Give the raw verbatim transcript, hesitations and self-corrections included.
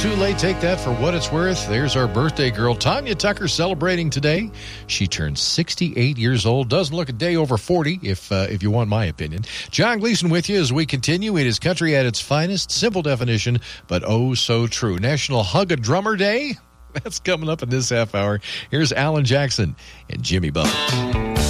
too late. Take that for what it's worth. There's our birthday girl, Tanya Tucker, celebrating today. She turned sixty-eight years old. Doesn't look a day over forty, if uh, if you want my opinion. John Gleason with you as we continue. It is country at its finest. Simple definition, but oh so true. National Hug a Drummer Day. That's coming up in this half hour. Here's Alan Jackson and Jimmy Buffett.